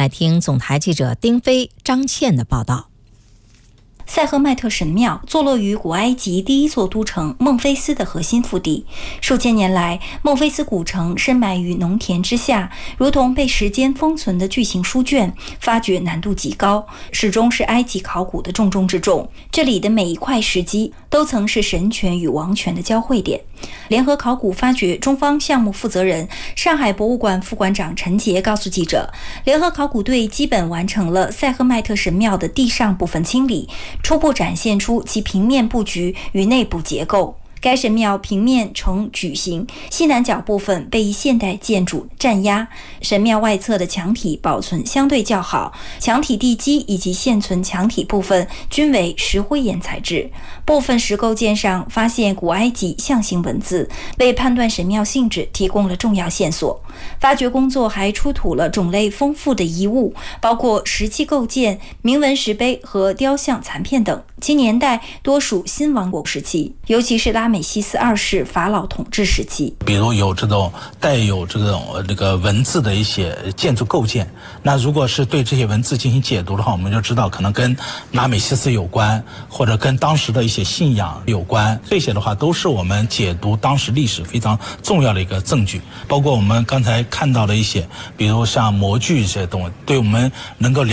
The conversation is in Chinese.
来听总台记者丁飞、张倩的报道。 塞赫迈特神庙坐落于古埃及第一座都城孟菲斯的核心腹地。数千年来，孟菲斯古城深埋于农田之下，如同被时间封存的巨型书卷，发掘难度极高，始终是埃及考古的重中之重。这里的每一块石基都曾是神权与王权的交汇点。联合考古发掘中方项目负责人、上海博物馆副馆长陈杰告诉记者，联合考古队基本完成了塞赫迈特神庙的地上部分清理，初步展现出其平面布局与内部结构。该神庙平面呈矩形，西南角部分被一现代建筑占压。神庙外侧的墙体保存相对较好，墙体地基以及现存墙体部分均为石灰岩材质。部分石构件上发现古埃及象形文字，为判断神庙性质提供了重要线索。发掘工作还出土了种类丰富的遗物，包括石器构件、铭文石碑和雕像残片等，其年代多属新王国时期，尤其是拉美西斯2世法老统治时期。 比如有这种带有这个文字的一些建筑构件，那如果是对这些文字进行解读的话，我们就知道可能跟拉美西斯有关，或者跟当时的一些信仰有关。这些的话都是我们解读当时历史非常重要的一个证据。包括我们刚才看到的一些，比如像模具这些东西，对我们能够